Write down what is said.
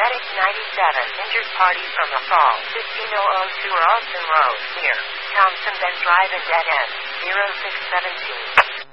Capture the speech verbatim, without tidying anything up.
Medic ninety-seven, injured party from assault, fifteen oh two Ralston Road, near Townsend Bend Drive and Dead End, zero six seventeen.